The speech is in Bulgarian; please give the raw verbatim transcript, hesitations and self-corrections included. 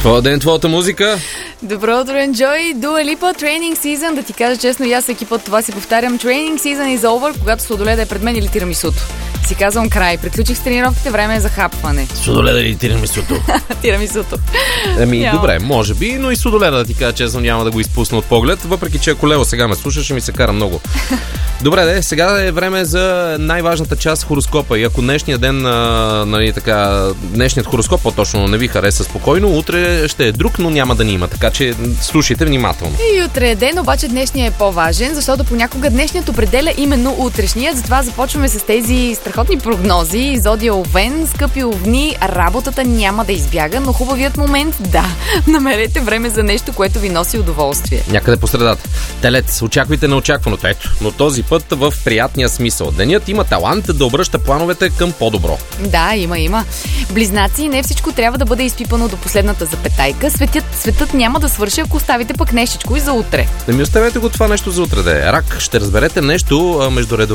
Твоя ден, твоята музика. Добро утро, enjoy Dua Lipa, Training Season. Да ти кажа честно, и аз всеки път това си повтарям. Training Season is over, когато сладоледа е пред мен или тирамисуто. Си казвам край. Приключих с тренировките, време е за хапване. Сладоледа или тирамисуто? Тирамисуто. Ами, Няма. добре, може би, но и сладоледа, да ти кажа честно, няма да го изпусна от поглед, въпреки че ако Лео сега ме слушаш, ще ми се кара много. Добре, де, сега е време за най-важната част хороскопа. И ако днешния ден, а, нали, така, днешният хороскоп по-точно не ви хареса спокойно, утре ще е друг, но няма да ни има. Така че слушайте внимателно. И утре е ден, обаче днешният е по-важен, защото понякога днешният определя именно утрешният. Затова започваме с тези страхотни прогнози. Зодия Овен, скъпи овни, работата няма да избяга, но хубавият момент, да, намерете време за нещо, което ви носи удоволствие. Някъде по средата. Телец, очаквайте неочакваното, ето, но този път в приятния смисъл. Денят има талант да обръща плановете към по-добро. Да, има, има. Близнаци, не всичко трябва да бъде изпипано до последната запетайка. Светът, светът няма да свърши, ако оставите пък нещичко и за утре. Не ми оставете го това нещо за утре, де. Рак, ще разберете нещо а, между редовете